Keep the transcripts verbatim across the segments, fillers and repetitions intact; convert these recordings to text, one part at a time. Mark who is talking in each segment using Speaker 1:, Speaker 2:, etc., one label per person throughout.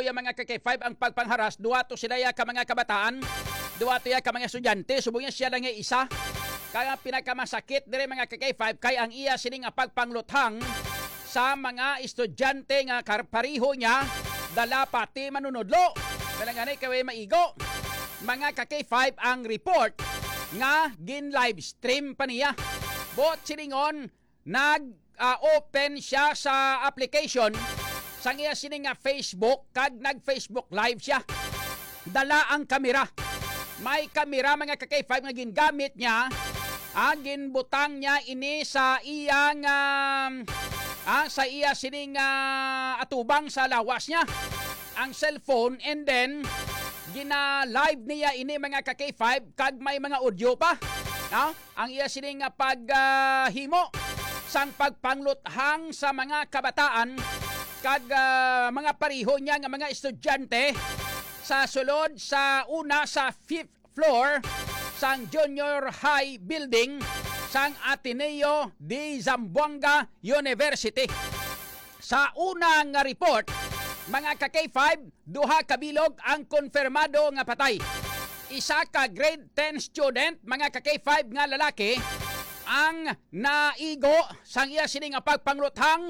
Speaker 1: yung mga ka-K five ang pagpangharas, duwa to sila ya ka mga kabataan, duwa to ya ka mga estudyante, subong siya lang yung isa. Kaya pinakamasakit dire mga ka-K five kay ang iya sini nga pagpangluthang sa mga estudyante nga karpariho niya dala pati manunodlo. Dalangani kay maigo. Mga ka-K five ang report nga gin live stream pa niya. Bot siningon nag uh, open siya sa application sang iya sini nga Facebook kag nag Facebook live siya. Dala ang kamera. May kamera mga ka-K five nga gingamit niya. Agin butang niya ini sa iyang uh, ah, sa iya sining uh, atubang sa lawas niya ang cellphone, and then gina live niya ini mga ka-K five kag may mga audio pa, no? Ang iya sining uh, paghimo uh, sang pagpangluthang sa mga kabataan kag uh, mga pariho niya nga mga estudyante sa sulod sa una sa fifth floor sang Junior High Building sang Ateneo de Zamboanga University. Sa unang report, mga ka-K five, duha kabilog ang konfirmado nga patay. Isa ka grade ten student, mga ka-K five nga lalaki, ang naigo sang iya sini nga pagpangluthang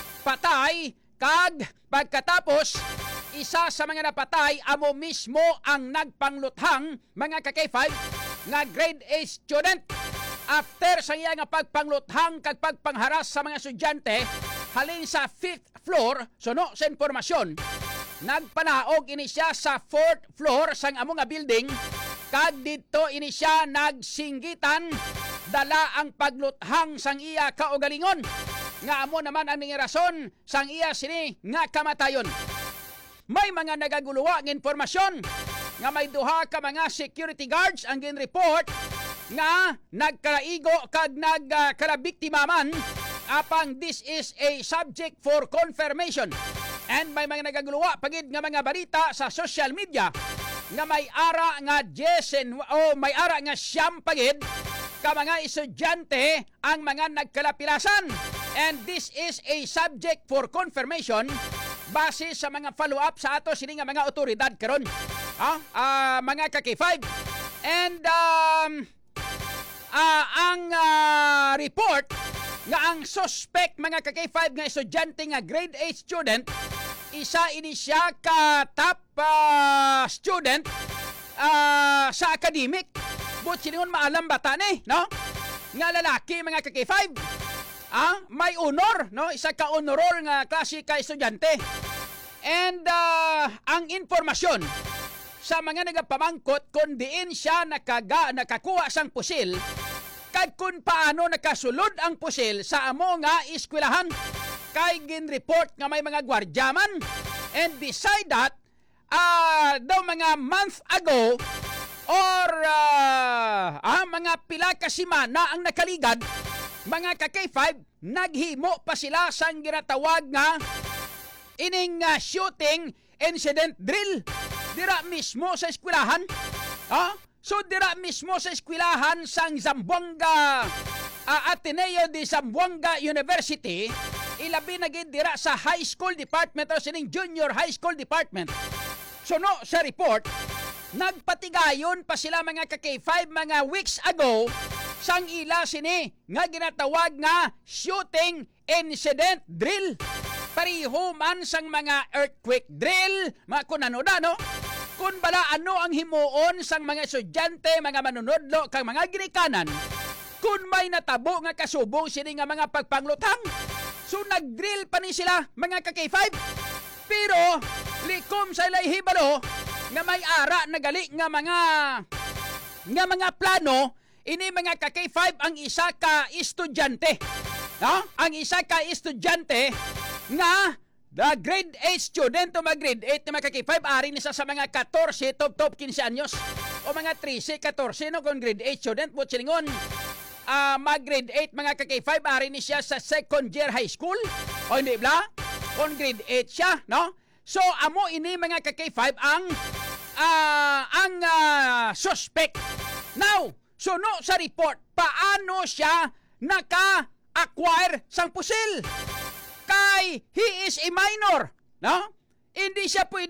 Speaker 1: patay kag pagkatapos isa sa mga napatay amo mismo ang nagpangluthang mga ka-K five nga grade eight student. After sa iya nga pagpangluthang kag pagpangharas sa mga estudyante halin sa fifth floor, suno sa informasyon, nagpanaog ini siya sa fourth floor sang amo nga building kag dito ini siya nagsinggitan dala ang pagluthang sang iya kaugalingon nga amo naman ang rason sang iya sini nga kamatayon. May mga nagaguluwa ng informasyon nga may duha ka mga security guards ang gin-report nga nagkalaigo kag nagkalabiktima man, apang this is a subject for confirmation. And may mga nagaguluwa pagid nga mga balita sa social media nga may ara nga Jason o may ara nga siyam pagid ka mga estudyante ang mga nagkalapilasan. And this is a subject for confirmation base sa mga follow-up sa ato sini nga mga otoridad karon. Ah, uh, mga ka-K five. And um, uh, ang uh, report nga ang suspect mga ka-K five nga estudyante nga grade eight student, isa ini siya ka top uh, student uh, sa academic. But siningon maalam bata ni, no? Nga lalaki mga ka-K five. Ah, may honor, no? Isa ka honoror nga klase ka estudyante. And uh, ang informasyon sa mga nagapamangkot kung diin siya nakaga, nakakuha sang pusil kag kung paano nakasulod ang pusil sa amo nga eskwelahan kay gin-report nga may mga gwardyaman. And beside that, uh, daw mga month ago or uh, ah, mga pila ka semana ang nakaligad, mga ka-K five, naghimo pa sila sang ginatawag nga ining uh, shooting incident drill dira mismo sa eskwelahan. Ah? So dira mismo sa eskwelahan sang Zamboanga uh, Ateneo de Zamboanga University, ilabi na gid dira sa high school department o sining junior high school department. So no, sa report, nagpatigayon pa sila mga ka-K five mga weeks ago sang ila sini nga ginatawag nga shooting incident drill. Pariho man sang mga earthquake drill, mga kunanoda, no? Kung bala ano ang himuon sang mga estudyante, mga manunodlo, kang mga ginikanan, kung may natabo nga kasubong sini nga mga pagpangluthang, so nag-drill pa ni sila, mga ka-K five. Pero, likom sa ilay hibalo, nga may ara nagali nga mga nga mga plano, ini mga ka-K five ang isa ka estudyante. No? Ang isa ka estudyante nga the grade eight student o mga grade eight na mga ka-K five, ari nisa sa mga fourteen, top top fifteen anyos o mga thirteen, fourteen no, kung grade eight student po silingon uh, mag grade eight mga ka-K five, ari ni siya sa second year high school o hindi bla kung grade eight siya, no? So amo ini mga ka-K five ang uh, ang uh, suspect. Now, so no sa report, paano siya naka-acquire sang pusil? Kay he is a minor, no? Hindi siya pwede